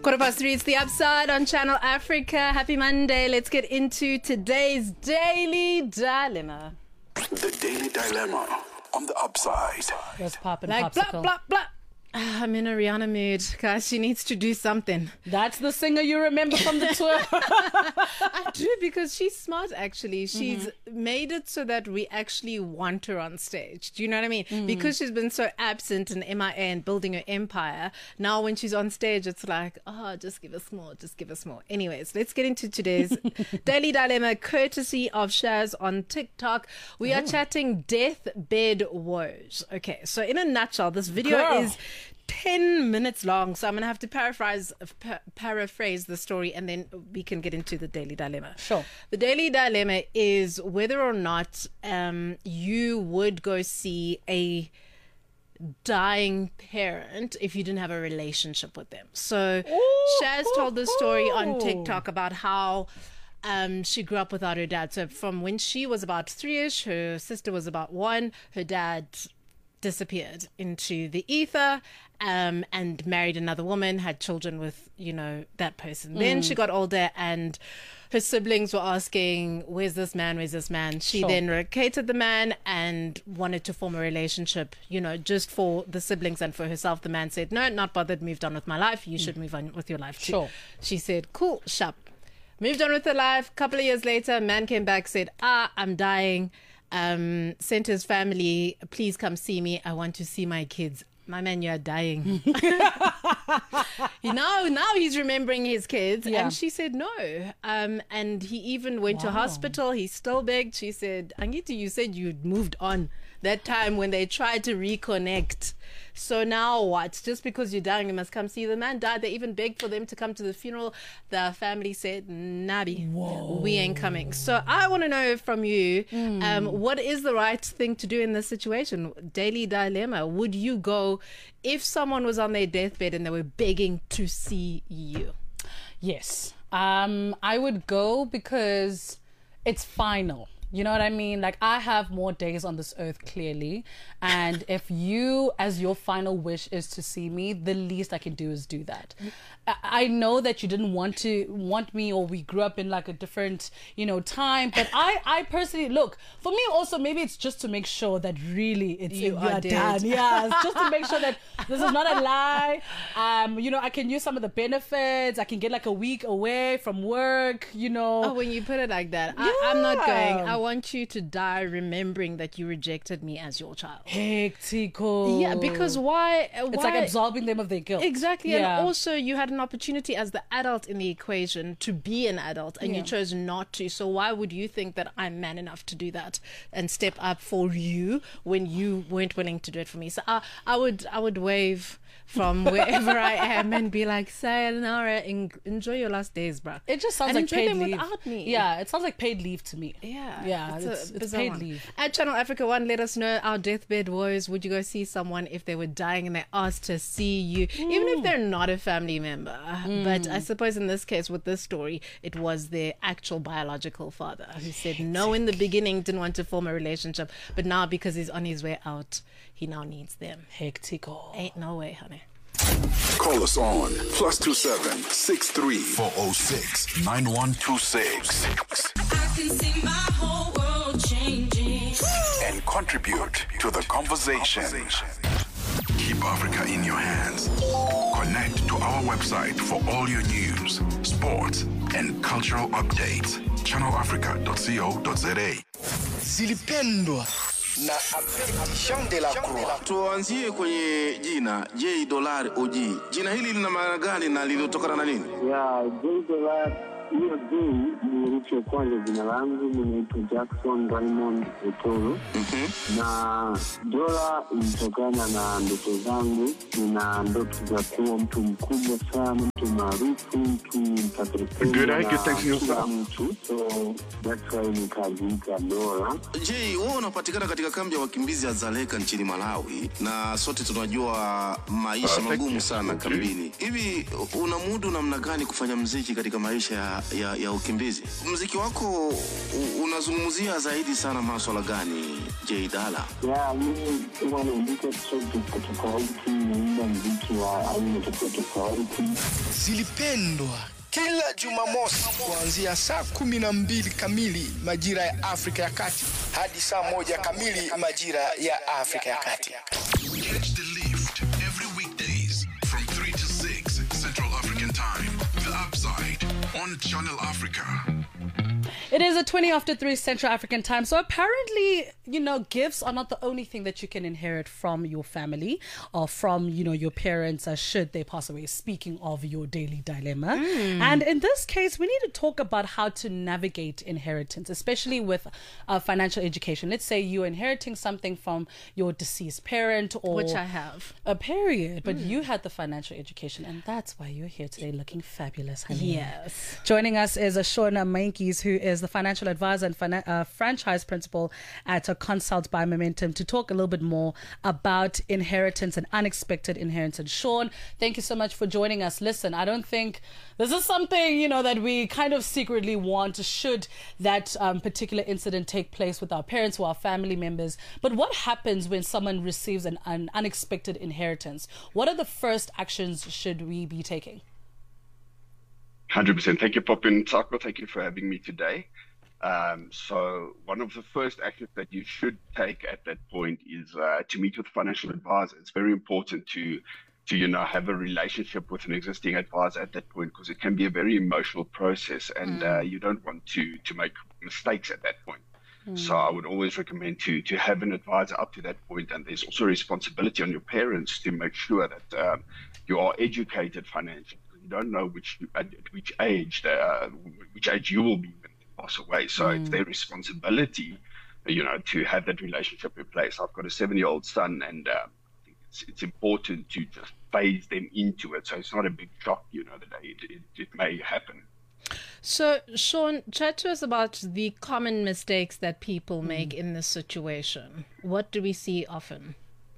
3:15, it's The Upside on Channel Africa. Happy Monday. Let's get into today's Daily Dilemma. The Daily Dilemma on The Upside. What's poppin', Like, popsicle? blah, blah, blah. I'm in a Rihanna mood. Guys, she needs to do something. That's the singer you remember from the tour. I do, because she's smart, actually. She's made it so that we actually want her on stage. Do you know what I mean? Because she's been so absent and MIA and building her empire, now when she's on stage, it's like, oh, just give us more, just give us more. Anyways, let's get into today's Daily Dilemma, courtesy of Shaz on TikTok. We are chatting deathbed woes. Okay, so in a nutshell, this video is 10 minutes long, so I'm going to have to paraphrase the story, and then we can get into the Daily Dilemma. Sure. The Daily Dilemma is whether or not you would go see a dying parent if you didn't have a relationship with them. So Shaz told the story on TikTok about how she grew up without her dad. So from when she was about 3ish, her sister was about 1, her dad disappeared into the ether, and married another woman, had children with, that person. Then she got older and her siblings were asking, where's this man? Where's this man? She then located the man and wanted to form a relationship, just for the siblings and for herself. The man said, no, not bothered, moved on with my life. You should move on with your life too. Sure. She said, cool, sharp. Moved on with her life. Couple of years later, man came back, said, I'm dying. Sent his family, please come see me. I want to see my kids. My man, you're dying. Now he's remembering his kids. Yeah. And she said no. And he even went to hospital. He still begged. She said, Angiti, you said you'd moved on that time when they tried to reconnect. So now what? Just because you're dying, you must come see the man died. They even begged for them to come to the funeral. The family said, Nabi, we ain't coming. So I want to know from you, what is the right thing to do in this situation? Daily Dilemma. Would you go if someone was on their deathbed and they were begging to see you? Yes. I would go because it's final. You know what I mean? Like, I have more days on this earth, clearly. And if you, as your final wish, is to see me, the least I can do is do that. I know that you didn't want me, or we grew up in like a different, time. But I personally, look, for me also, maybe it's just to make sure that really you are done. Yeah, it's just to make sure that this is not a lie. I can use some of the benefits. I can get like a week away from work, Oh, when you put it like that, I'm not going. I want you to die remembering that you rejected me as your child. Hectico. Yeah, because why? It's like absolving them of their guilt. Exactly. Yeah. And also you had an opportunity as the adult in the equation to be an adult, and you chose not to. So why would you think that I'm man enough to do that and step up for you when you weren't willing to do it for me? So I would wave from wherever I am and be like, sayonara, enjoy your last days, bro. It just sounds and like enjoy paid them leave. without me. Yeah, it sounds like paid leave to me. Yeah, it's paid leave. At Channel Africa 1, let us know our deathbed woes. Would you go see someone if they were dying and they asked to see you, even if they're not a family member? But I suppose in this case, with this story, it was their actual biological father who said no in the beginning, didn't want to form a relationship, but now because he's on his way out, he now needs them. Hectico. Ain't no way, honey. Call us on +27 63 406 9126 I can see my whole world changing. and contribute to the conversation. Keep Africa in your hands. Connect to our website for all your news, sports, and cultural updates. channelafrica.co.za. Zilipendwa na Jean de la Croix. Tuanzie kwenye jina J $OG. Jina hili lina maana gani na lilitokana na nini? Ya, J$, hiyo J ni herufi ya kwanza jina langu, ninaitwa Jackson Raymond Otoro. Na dola ilitokana na ndoto zangu. Nina ndoto za kuwa mtu mkubwa sana, mtu maarufu, mtu mtakatifu na mtu. So that's why nikajiita dola. J, wewe unapatikana katika kambi ya wakimbizi ya Dzaleka nchini Malawi, na sote tunajua maisha magumu sana kambini. Hivi unamudu namna gani kufanya muziki katika maisha ya ukimbizi? Muziki wako unazungumzia zaidi sana masuala gani, J Dala? Ya, mimi huwa naandika tofauti, naimba nasikiliza mziki wa aina tofauti tofauti. Zilipendwa kila Jumamosi kuanzia saa 12 kamili majira ya Afrika ya Kati hadi saa 1 kamili majira ya Afrika ya Kati. Catch the lift every weekdays from 3 to 6 Central African Time. The Upside on Channel Africa. It is a 20 after 3 Central African Time. So apparently, gifts are not the only thing that you can inherit from your family or from, your parents should they pass away. Speaking of your daily dilemma. And in this case, we need to talk about how to navigate inheritance, especially with financial education. Let's say you're inheriting something from your deceased parent or... Which I have. A period. But you had the financial education and that's why you're here today looking fabulous, honey. Yes. Joining us is Shona Mainkis, who is the financial advisor and franchise principal at Consult by Momentum, to talk a little bit more about inheritance and unexpected inheritance. Sean, thank you so much for joining us. Listen, I don't think this is something, that we kind of secretly want should that particular incident take place with our parents or our family members. But what happens when someone receives an unexpected inheritance? What are the first actions should we be taking? 100%. Thank you, Popin Tsako. Thank you for having me today. So one of the first actions that you should take at that point is to meet with a financial advisor. It's very important to have a relationship with an existing advisor at that point, because it can be a very emotional process and you don't want to make mistakes at that point. So I would always recommend to have an advisor up to that point. And there's also a responsibility on your parents to make sure that you are educated financially. You don't know at which age you will be when they pass away. So it's their responsibility, to have that relationship in place. I've got a 7-year-old son, and I think it's important to just phase them into it. So it's not a big shock, that it may happen. So, Sean, chat to us about the common mistakes that people make in this situation. What do we see often?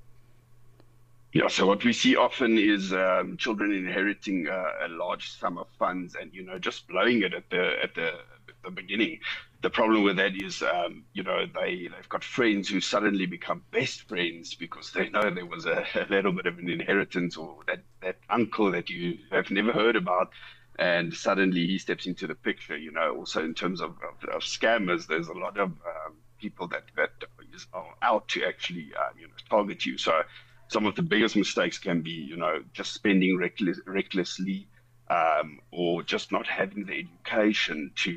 Yeah, so what we see often is children inheriting a large sum of funds and, just blowing it at the beginning. The problem with that is, they've got friends who suddenly become best friends because they know there was a little bit of an inheritance, or that uncle that you have never heard about, and suddenly he steps into the picture. Also in terms of scammers, there's a lot of people that are out to actually, target you. So some of the biggest mistakes can be, just spending recklessly, or just not having the education to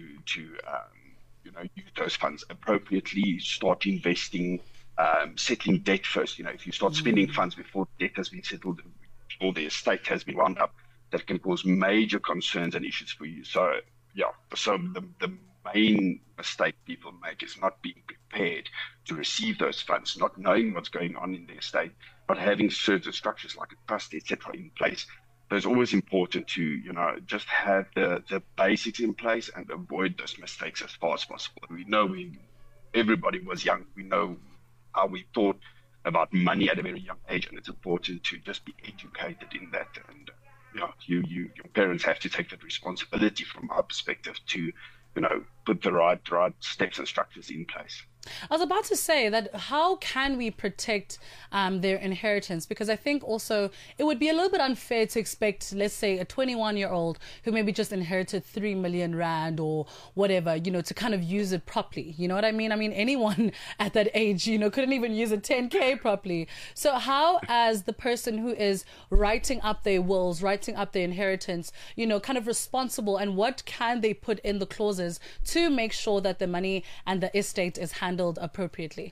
use those funds appropriately. Start investing, settling debt first. If you start spending funds before debt has been settled, before the estate has been wound up, that can cause major concerns and issues for you. So the main mistake people make is not being prepared to receive those funds, not knowing what's going on in the estate, not having certain structures like a trust, etc., in place. So it's always important to, just have the basics in place and avoid those mistakes as far as possible. We know everybody was young. We know how we thought about money at a very young age, and it's important to just be educated in that. And your parents have to take that responsibility from our perspective to, put the right steps and structures in place. I was about to say that how can we protect their inheritance? Because I think also it would be a little bit unfair to expect, let's say, a 21-year-old who maybe just inherited 3 million rand or whatever, to kind of use it properly. You know what I mean? I mean, anyone at that age, couldn't even use a 10K properly. So how, as the person who is writing up their wills, writing up their inheritance, kind of responsible, and what can they put in the clauses to make sure that the money and the estate is handled appropriately?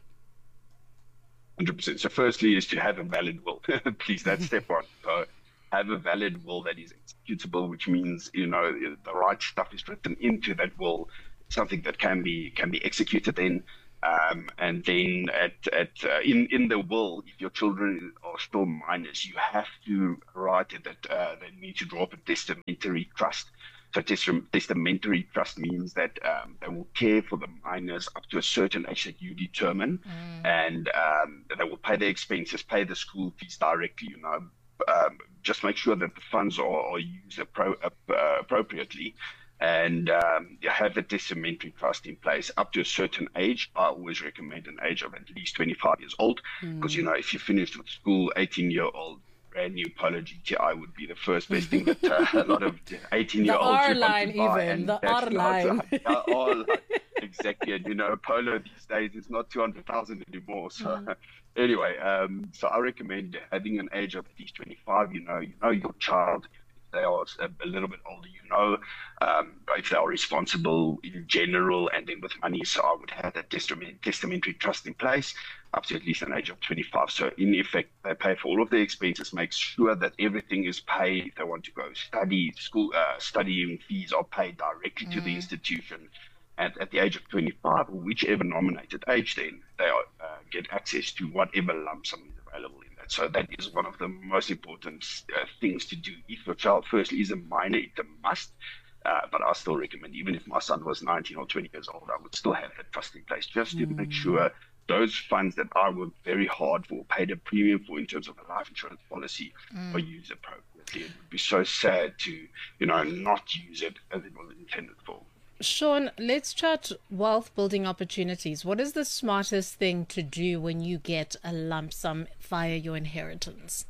100%. So firstly is to have a valid will. Please, that's step one. So have a valid will that is executable, which means, the right stuff is written into that will, something that can be executed then. And then in the will, if your children are still minors, you have to write it that they need to draw up a testamentary trust. So testamentary trust means that they will care for the minors up to a certain age that you determine, and they will pay the expenses, pay the school fees directly. Just make sure that the funds are used appropriately, and you have a testamentary trust in place up to a certain age. I always recommend an age of at least 25 years old, because if you finished with school 18-year-old, brand new Polo GTI would be the first best thing that a lot of 18-year-olds R would want line to buy. even, And the that's R not line. right. The R line. Exactly. And, a Polo these days is not 200,000 anymore. So anyway, so I recommend having an age of at least 25. You know your child. If they are a little bit older, if they are responsible in general and then with money. So I would have that testamentary trust in place up to at least an age of 25. So in effect, they pay for all of their expenses, make sure that everything is paid. If they want to go studying fees are paid directly to the institution. And at the age of 25, or whichever nominated age, then they get access to whatever lump sum is available in that. So that is one of the most important things to do. If your child firstly is a minor, it's a must. But I still recommend, even if my son was 19 or 20 years old, I would still have that trust in place just to make sure those funds that I worked very hard for, paid a premium for in terms of a life insurance policy, are used appropriately. It would be so sad to, not use it as it was intended for. Sean, let's chat wealth building opportunities. What is the smartest thing to do when you get a lump sum via your inheritance?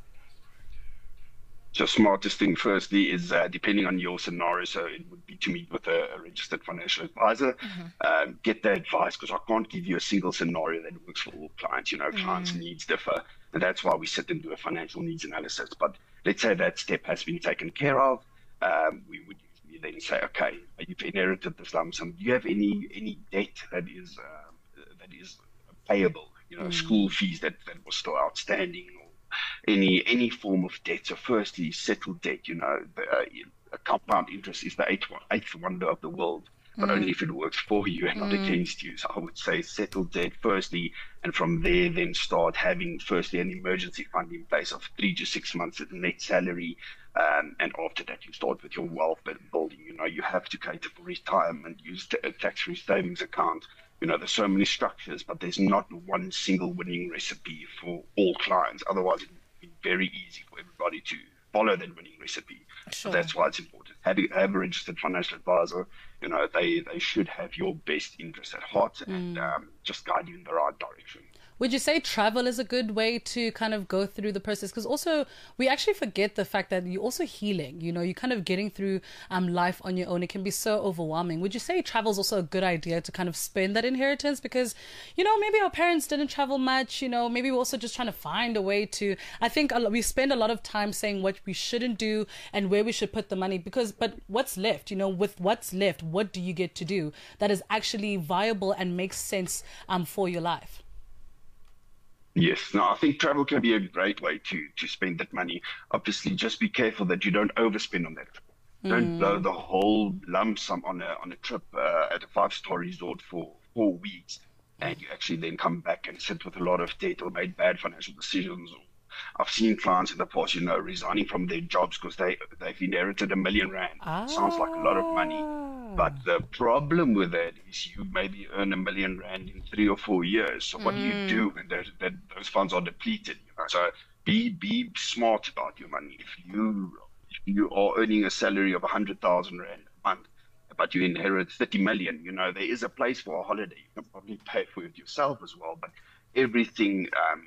So smartest thing firstly is depending on your scenario, so it would be to meet with a registered financial advisor, get the advice, because I can't give you a single scenario that works for all clients. Clients' needs differ, and that's why we sit and do a financial needs analysis. But let's say that step has been taken care of, we would usually then say, okay, you've inherited this lump sum. Do you have any debt that is payable? School fees that was still outstanding, any form of debt. So firstly, settled debt, a compound interest is the eighth wonder of the world, but only if it works for you and not against you. So I would say settled debt firstly, and from there then start having firstly an emergency fund in place of 3 to 6 months of net salary, and after that you start with your wealth building. You have to cater for retirement, use a tax-free savings account. There's so many structures, but there's not one single winning recipe for all clients. Otherwise, it would be very easy for everybody to follow that winning recipe. Sure. So that's why it's important. Have a registered financial advisor. They should have your best interest at heart and just guide you in the right direction. Would you say travel is a good way to kind of go through the process? Because also we actually forget the fact that you're also healing. You're kind of getting through life on your own. It can be so overwhelming. Would you say travel is also a good idea to kind of spend that inheritance? Because, maybe our parents didn't travel much. Maybe we're also just trying to find a way to. I think we spend a lot of time saying what we shouldn't do and where we should put the money. But what's left? With what's left, what do you get to do that is actually viable and makes sense for your life? Yes, no, I think travel can be a great way to spend that money. Obviously, just be careful that you don't overspend on that. Don't blow the whole lump sum on a trip at a 5-star resort for 4 weeks, and you actually then come back and sit with a lot of debt or made bad financial decisions. I've seen clients in the past, resigning from their jobs because they've inherited R1 million. Sounds like a lot of money. But the problem with that is you maybe earn R1 million in 3 or 4 years. So what do you do when those funds are depleted? So be smart about your money. If you are earning a salary of 100,000 Rand a month, but you inherit 30 million, there is a place for a holiday. You can probably pay for it yourself as well. But everything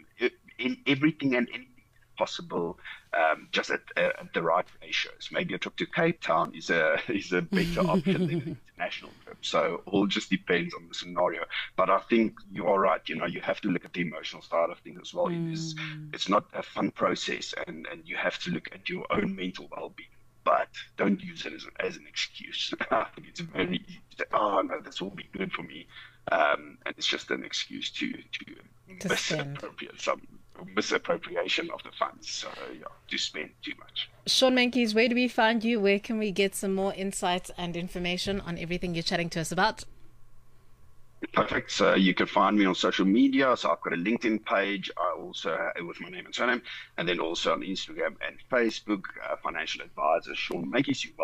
and anything possible, just at the right ratios. Maybe a trip to Cape Town is a better option than an international trip. So all just depends on the scenario. But I think you are right. You have to look at the emotional side of things as well. It's not a fun process, and you have to look at your own mental well-being. But don't use it as an excuse. I think it's very easy to say, oh no, this will be good for me, and it's just an excuse to misappropriation of the funds. So to spend too much. Sean Meintjes, where do we find you? Where can we get some more insights and information on everything you're chatting to us about? Perfect. So you can find me on social media. So I've got a LinkedIn page. I also with my name and surname, and then also on Instagram and Facebook. Financial advisor Sean Meintjes. You're